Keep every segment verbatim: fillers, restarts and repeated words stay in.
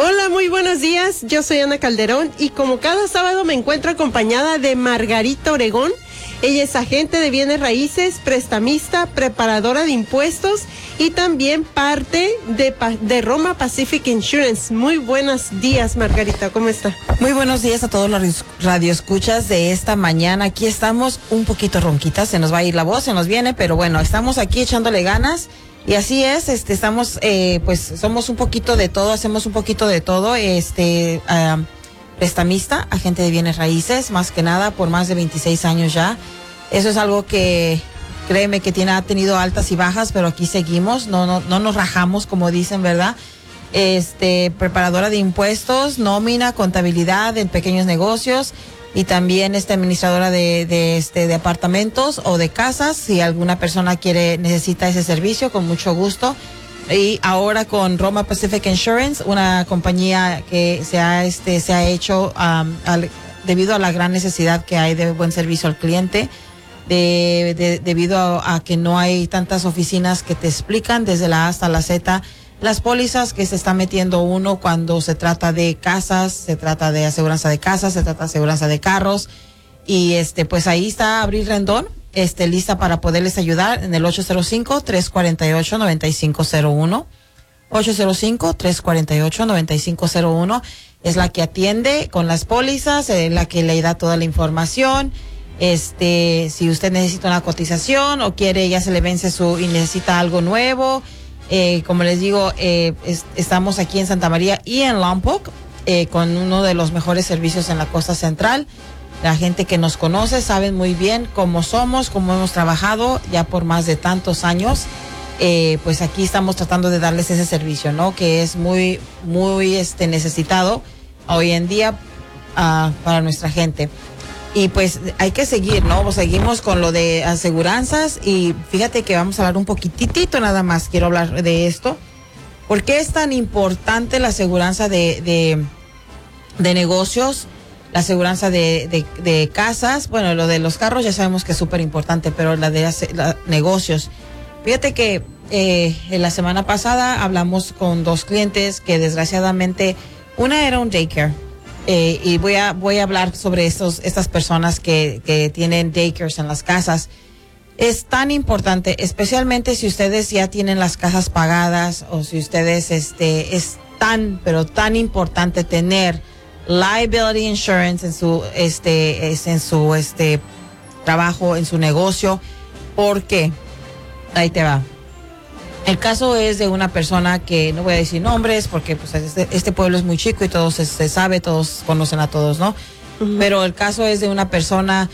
Hola, muy buenos días. Yo soy Ana Calderón y como cada sábado me encuentro acompañada de Margarita Oregón. Ella es agente de bienes raíces, prestamista, preparadora de impuestos y también parte de, de Roma Pacific Insurance. Muy buenos días, Margarita. ¿Cómo está? Muy buenos días a todos los radioescuchas de esta mañana. Aquí estamos un poquito ronquitas, se nos va a ir la voz, se nos viene, pero bueno, estamos aquí echándole ganas. Y así es, este, estamos, eh, pues, somos un poquito de todo, hacemos un poquito de todo, este, uh, prestamista, agente de bienes raíces, más que nada, por más de veintiséis años ya. Eso es algo que, créeme, que tiene, ha tenido altas y bajas, pero aquí seguimos, no, no, no nos rajamos, como dicen, ¿verdad? Este, preparadora de impuestos, nómina, contabilidad en pequeños negocios, y también este administradora de, de este de apartamentos o de casas, si alguna persona quiere necesita ese servicio, con mucho gusto. Y ahora con Roma Pacific Insurance, una compañía que se ha este se ha hecho um, al, debido a la gran necesidad que hay de buen servicio al cliente, de, de debido a, a que no hay tantas oficinas que te explican desde la A hasta la Z las pólizas que se está metiendo uno cuando se trata de casas, se trata de aseguranza de casas, se trata de aseguranza de carros. Y este, pues ahí está Abril Rendón, este, lista para poderles ayudar en el ocho cero cinco, tres cuatro ocho, nueve cinco cero uno. ocho cero cinco, tres cuatro ocho, nueve cinco cero uno es la que atiende con las pólizas, eh, la que le da toda la información. Este, si usted necesita una cotización o quiere, ya se le vence su y necesita algo nuevo. Eh, como les digo, eh, es, estamos aquí en Santa María y en Lompoc eh, con uno de los mejores servicios en la costa central. La gente que nos conoce sabe muy bien cómo somos, cómo hemos trabajado ya por más de tantos años. Eh, pues aquí estamos tratando de darles ese servicio, ¿no? Que es muy, muy este, necesitado hoy en día uh, para nuestra gente. Y pues hay que seguir, ¿no? Seguimos con lo de aseguranzas y fíjate que vamos a hablar un poquitito nada más, quiero hablar de esto. ¿Por qué es tan importante la aseguranza de, de, de negocios, la aseguranza de, de, de casas? Bueno, lo de los carros ya sabemos que es súper importante, pero la de la, negocios. Fíjate que eh, en la semana pasada hablamos con dos clientes que desgraciadamente, una era un daycare. Eh, y voy a voy a hablar sobre estos, estas personas que, que tienen daycares en las casas. Es tan importante, especialmente si ustedes ya tienen las casas pagadas o si ustedes, este, es tan, pero tan importante tener liability insurance en su, este, es en su, este, trabajo, en su negocio. ¿Por qué? Ahí te va. El caso es de una persona que, no voy a decir nombres porque pues este, este pueblo es muy chico y todos se, se sabe, todos conocen a todos, ¿no? Uh-huh. Pero el caso es de una persona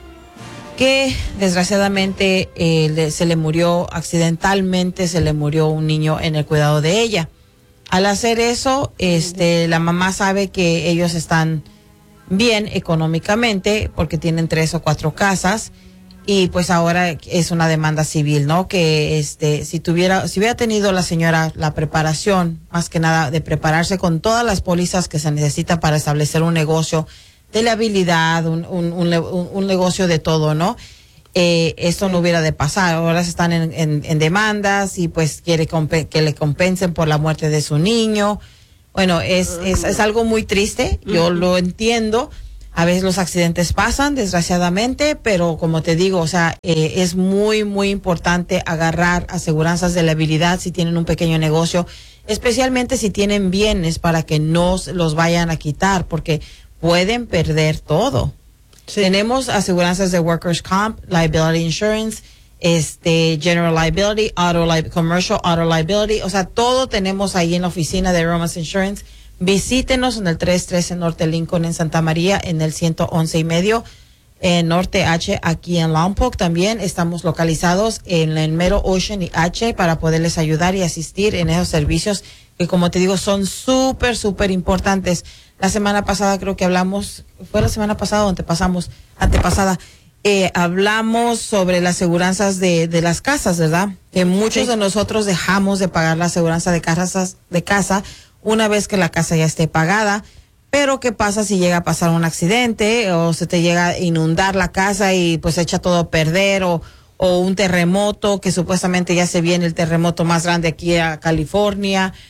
que desgraciadamente eh, le, se le murió accidentalmente, se le murió un niño en el cuidado de ella. Al hacer eso, este, la mamá sabe que ellos están bien económicamente porque tienen tres o cuatro casas. Y pues ahora es una demanda civil, ¿no? Que este, si tuviera, si hubiera tenido la señora la preparación, más que nada de prepararse con todas las pólizas que se necesita para establecer un negocio de la habilidad, un, un, un, un negocio de todo, ¿no? Eh, esto no hubiera de pasar. Ahora se están en, en, en demandas y pues quiere comp- que le compensen por la muerte de su niño. Bueno, es, es, es algo muy triste, yo lo entiendo. A veces los accidentes pasan, desgraciadamente, pero como te digo, o sea, eh, es muy, muy importante agarrar aseguranzas de la habilidad si tienen un pequeño negocio, especialmente si tienen bienes para que no los vayan a quitar, porque pueden perder todo. Sí. Tenemos aseguranzas de Workers' Comp, Liability Insurance, este, General Liability, Auto li- Commercial Auto Liability, o sea, todo tenemos ahí en la oficina de Romas Insurance. Visítenos en el trescientos trece Norte Lincoln en Santa María, en el ciento once y medio en Norte H, aquí en Lompoc. También estamos localizados en el mero Ocean y H para poderles ayudar y asistir en esos servicios que, como te digo, son súper, súper importantes. La semana pasada creo que hablamos, fue la semana pasada o antepasamos, antepasada, eh, hablamos sobre las aseguranzas de, de las casas, ¿verdad? Que muchos sí. de nosotros dejamos de pagar la aseguranza de casas, de casa, una vez que la casa ya esté pagada. Pero ¿qué pasa si llega a pasar un accidente o se te llega a inundar la casa y pues echa todo a perder, o, o un terremoto, que supuestamente ya se viene el terremoto más grande aquí a California?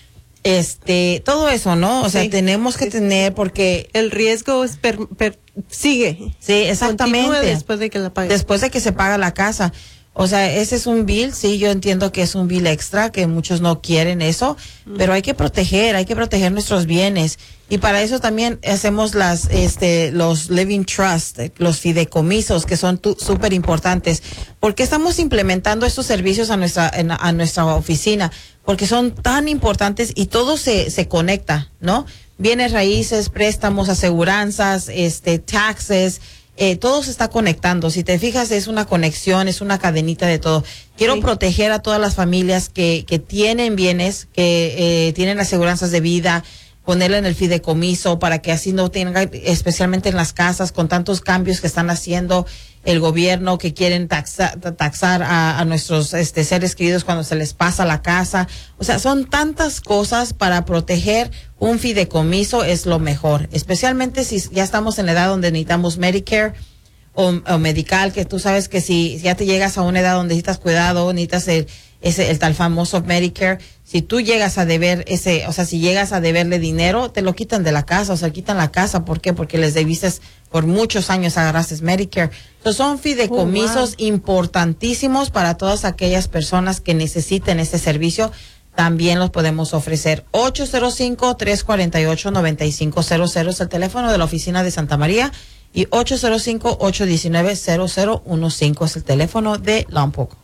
este, todo eso, ¿no? O sea, Sí. tenemos que tener porque El riesgo es per, per- sigue. sí, exactamente. Continúa después de que la pagues. Después de que se paga la casa. O sea, ese es un bill, sí, yo entiendo que es un bill extra, que muchos no quieren eso, mm. pero hay que proteger, hay que proteger nuestros bienes. Y para eso también hacemos las, este, los living trust, los fideicomisos, que son súper importantes. ¿Por qué estamos implementando estos servicios a nuestra, en, a nuestra oficina? Porque son tan importantes y todo se, se conecta, ¿no? Bienes raíces, préstamos, aseguranzas, este, taxes, Eh, todo se está conectando. Si te fijas, es una conexión, es una cadenita de todo. Quiero sí. proteger a todas las familias que, que tienen bienes, que eh, tienen aseguranzas de vida, ponerla en el fideicomiso para que así no tengan, especialmente en las casas, con tantos cambios que están haciendo el gobierno, que quieren taxa, taxar a, a nuestros este, seres queridos cuando se les pasa la casa. O sea, son tantas cosas para proteger. Un fideicomiso es lo mejor, especialmente si ya estamos en la edad donde necesitamos Medicare o, o medical, que tú sabes que si, si ya te llegas a una edad donde necesitas cuidado, necesitas el, ese, el tal famoso Medicare. Si tú llegas a deber ese, o sea, si llegas a deberle dinero, te lo quitan de la casa, o sea, quitan la casa. ¿Por qué? Porque les debiste por muchos años, agarraste Medicare. Entonces son fideicomisos oh, wow. importantísimos para todas aquellas personas que necesiten este servicio. También los podemos ofrecer. ocho cero cinco, tres cuatro ocho, nueve cinco cero cero es el teléfono de la oficina de Santa María y ocho cero cinco, ocho uno nueve, cero cero uno cinco es el teléfono de Lompoc.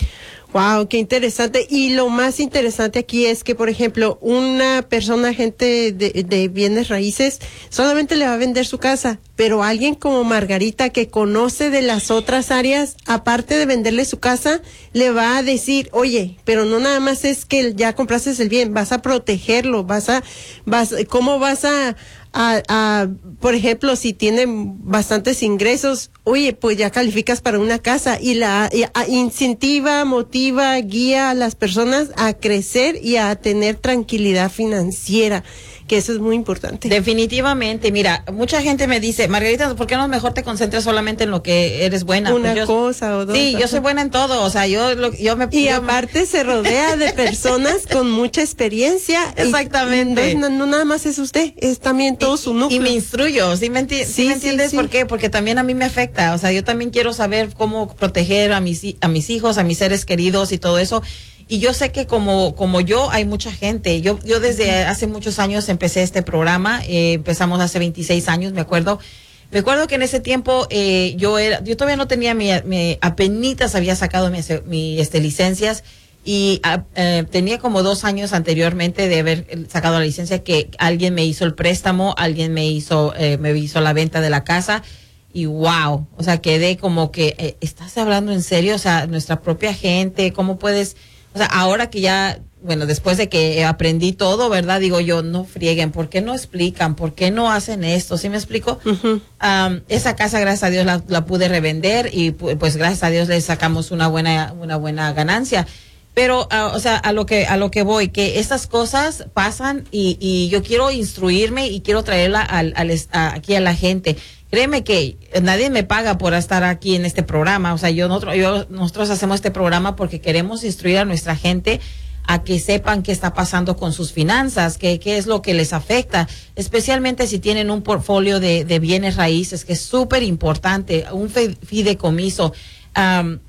Wow, qué interesante. Y lo más interesante aquí es que, por ejemplo, una persona, agente de, de bienes raíces, solamente le va a vender su casa, pero alguien como Margarita, que conoce de las otras áreas, aparte de venderle su casa, le va a decir, oye, pero no nada más es que ya compraste el bien, vas a protegerlo, vas a, vas, ¿cómo vas a, A, a, por ejemplo, si tienen bastantes ingresos, oye, pues ya calificas para una casa y la y, a, incentiva, motiva, guía a las personas a crecer y a tener tranquilidad financiera, que eso es muy importante. Definitivamente, mira, mucha gente me dice, Margarita, ¿por qué no mejor te concentras solamente en lo que eres buena? Una pues yo, cosa o dos. Sí, yo soy buena en todo, o sea, yo lo, yo me y yo aparte me... se rodea de personas con mucha experiencia. Exactamente. Y no, no nada más es usted, es también todo y, su núcleo. Y me instruyo, ¿sí me, enti sí, sí me entiendes sí, sí. por qué? Porque también a mí me afecta, o sea, yo también quiero saber cómo proteger a mis a mis hijos, a mis seres queridos y todo eso. Y yo sé que como como yo hay mucha gente. Yo yo desde hace muchos años empecé este programa. Eh, empezamos hace veintiséis años, me acuerdo. Me acuerdo que en ese tiempo eh, yo era yo todavía no tenía mi, mi apenitas había sacado mi, mi este licencias y eh, tenía como dos años anteriormente de haber sacado la licencia que alguien me hizo el préstamo, alguien me hizo eh, me hizo la venta de la casa. Y wow, o sea, quedé como que eh, ¿estás hablando en serio? O sea, nuestra propia gente, ¿cómo puedes? O sea, ahora que ya, bueno, después de que aprendí todo, ¿verdad? Digo yo, no frieguen, ¿por qué no explican? ¿Por qué no hacen esto? ¿Sí me explico? Uh-huh. um, esa casa, gracias a Dios, la, la pude revender y pues gracias a Dios le sacamos una buena, una buena ganancia. Pero, uh, o sea, a lo que, a lo que voy, que estas cosas pasan y, y yo quiero instruirme y quiero traerla al, al, a, aquí a la gente. Créeme que nadie me paga por estar aquí en este programa. O sea, yo nosotros, yo, nosotros hacemos este programa porque queremos instruir a nuestra gente a que sepan qué está pasando con sus finanzas, qué, qué es lo que les afecta, especialmente si tienen un portfolio de, de bienes raíces, que es súper importante, un fideicomiso. Um,